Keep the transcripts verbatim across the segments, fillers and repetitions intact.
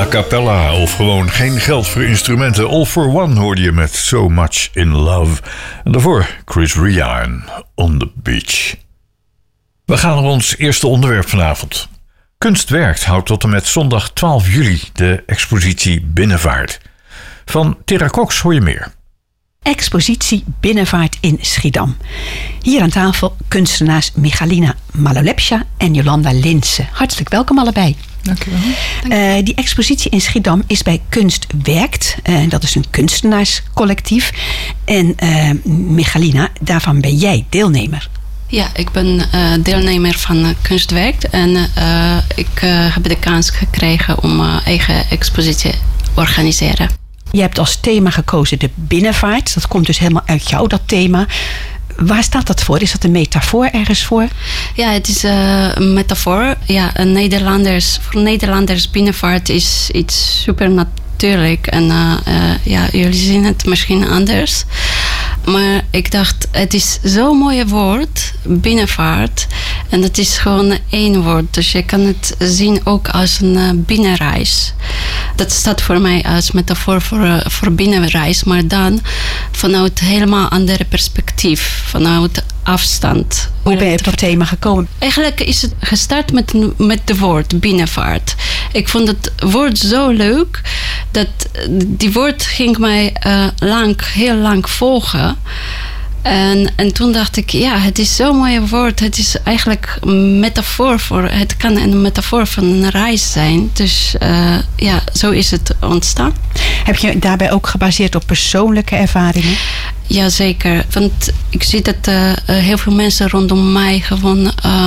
A cappella of gewoon geen geld voor instrumenten. All for One hoorde je met So Much in Love. En daarvoor Chris Ria en On the Beach. We gaan naar ons eerste onderwerp vanavond. Kunst Werkt houdt tot en met zondag twaalf juli de expositie Binnenvaart. Van Tera Cox hoor je meer. Expositie Binnenvaart in Schiedam. Hier aan tafel kunstenaars Michalina Malolepsja en Jolanda Linse. Hartelijk welkom allebei. Dank u wel. Uh, die expositie in Schiedam is bij Kunst Werkt. Uh, dat is een kunstenaarscollectief. En uh, Michalina, daarvan ben jij deelnemer. Ja, ik ben uh, deelnemer van uh, Kunst Werkt. En uh, ik uh, heb de kans gekregen om uh, eigen expositie te organiseren. Je hebt als thema gekozen de binnenvaart. Dat komt dus helemaal uit jou, dat thema. Waar staat dat voor? Is dat een metafoor ergens voor? Ja, het is uh, een metafoor. Ja, een Nederlanders, voor Nederlanders binnenvaart is iets super natuurlijk. En uh, uh, ja, jullie zien het misschien anders. Maar ik dacht, het is zo'n mooi woord, binnenvaart. En het is gewoon één woord. Dus je kan het zien ook als een uh, binnenreis. Dat staat voor mij als metafoor voor, uh, voor binnenreis. Maar dan vanuit helemaal andere perspectief. Vanuit afstand. Hoe ben je op dat thema gekomen? Eigenlijk is het gestart met, met het woord binnenvaart. Ik vond het woord zo leuk. Dat die woord ging mij uh, lang, heel lang volgen. En, en toen dacht ik, ja, het is zo'n mooi woord. Het is eigenlijk een metafoor voor, het kan een metafoor van een reis zijn. Dus uh, ja, zo is het ontstaan. Heb je daarbij ook gebaseerd op persoonlijke ervaringen? Jazeker, want ik zie dat uh, heel veel mensen rondom mij gewoon uh,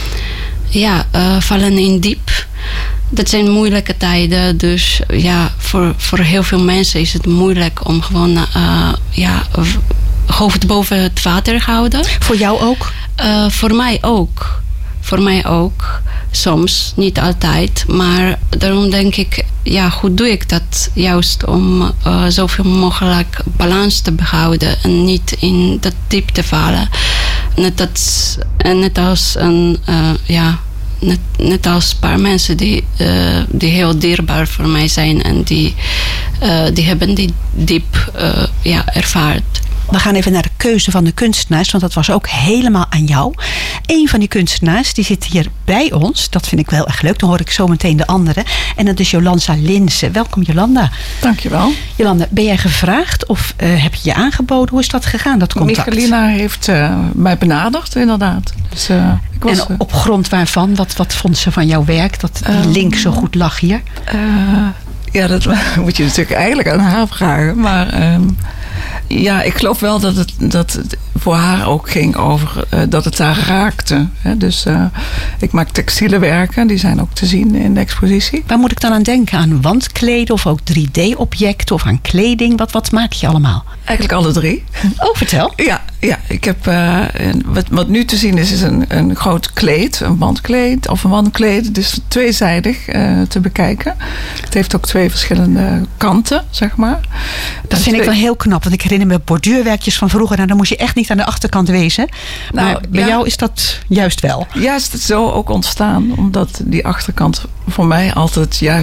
ja, uh, vallen in diep. Dat zijn moeilijke tijden, dus ja, voor, voor heel veel mensen is het moeilijk om gewoon uh, ja, hoofd boven het water te houden. Voor jou ook? Uh, voor mij ook. Voor mij ook. Soms, niet altijd. Maar daarom denk ik, ja, hoe doe ik dat? Juist om uh, zoveel mogelijk balans te behouden en niet in dat diep te vallen. Net, dat, net als een, uh, ja, net, net als een paar mensen die, uh, die heel dierbaar voor mij zijn en die, uh, die hebben die diep uh, ja, ervaard. We gaan even naar de keuze van de kunstenaars, want dat was ook helemaal aan jou. Eén van die kunstenaars die zit hier bij ons. Dat vind ik wel echt leuk. Dan hoor ik zo meteen de andere. En dat is Jolanda Linse. Welkom Jolanda. Dankjewel. Jolanda, ben jij gevraagd of uh, heb je je aangeboden? Hoe is dat gegaan, dat contact? Michalina heeft uh, mij benaderd, inderdaad. Dus, uh, ik was, en op grond waarvan? Wat, wat vond ze van jouw werk? Dat die um, link zo goed lag hier? Uh, ja, dat moet je natuurlijk eigenlijk aan haar vragen. Maar um, ja, ik geloof wel dat het, dat het voor haar ook ging over uh, dat het haar raakte. Hè? Dus uh, ik maak textiele werken, die zijn ook te zien in de expositie. Waar moet ik dan aan denken? Aan wandkleden of ook drie D-objecten of aan kleding? Wat, wat maak je allemaal? Eigenlijk alle drie. Oh, vertel. Ja, ja ik heb, uh, wat, wat nu te zien is, is een, een groot kleed, een wandkleed of een wandkleed. Het is tweezijdig uh, te bekijken. Het heeft ook twee verschillende kanten, zeg maar. Dat vind ik wel heel knap, want ik herinner me borduurwerkjes van vroeger. Nou, dan moest je echt niet aan de achterkant wezen. Maar nou, bij ja, jou is dat juist wel. Ja, is het zo ook ontstaan, omdat die achterkant voor mij altijd juist